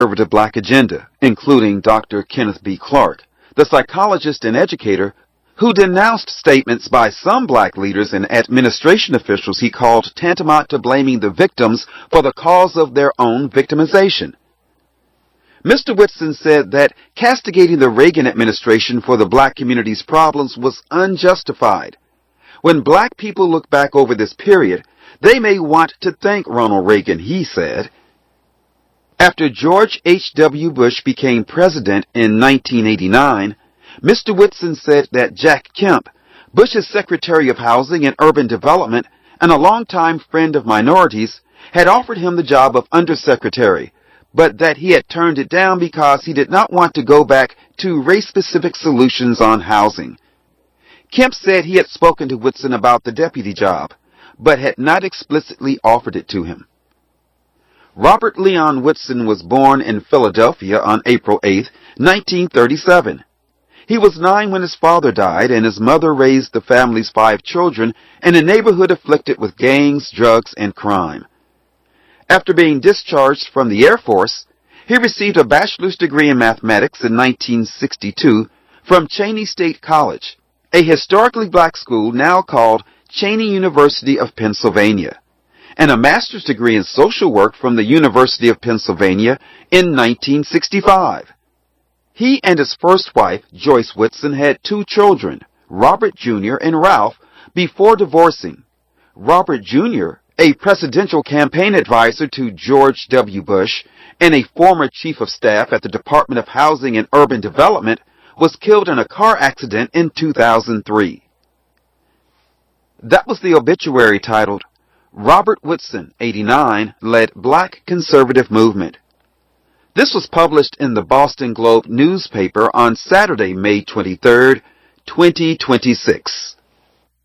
conservative black agenda, including Dr. Kenneth B. Clark, the psychologist and educator who denounced statements by some black leaders and administration officials he called tantamount to blaming the victims for the cause of their own victimization. Mr. Whitson said that castigating the Reagan administration for the black community's problems was unjustified. When black people look back over this period, they may want to thank Ronald Reagan, he said. After George H.W. Bush became president in 1989, Mr. Whitson said that Jack Kemp, Bush's Secretary of Housing and Urban Development and a longtime friend of minorities, had offered him the job of undersecretary, but that he had turned it down because he did not want to go back to race-specific solutions on housing. Kemp said he had spoken to Whitson about the deputy job, but had not explicitly offered it to him. Robert Leon Whitson was born in Philadelphia on April 8, 1937. He was 9 when his father died, and his mother raised the family's 5 children in a neighborhood afflicted with gangs, drugs, and crime. After being discharged from the Air Force, he received a bachelor's degree in mathematics in 1962 from Cheyney State College, a historically black school now called Cheyney University of Pennsylvania, and a master's degree in social work from the University of Pennsylvania in 1965. He and his first wife, Joyce Whitson, had 2 children, Robert Jr. and Ralph, before divorcing. Robert Jr., a presidential campaign advisor to George W. Bush and a former chief of staff at the Department of Housing and Urban Development, was killed in a car accident in 2003. That was the obituary titled, Robert Whitson, 89, led Black Conservative Movement. This was published in the Boston Globe newspaper on Saturday, May 23, 2026.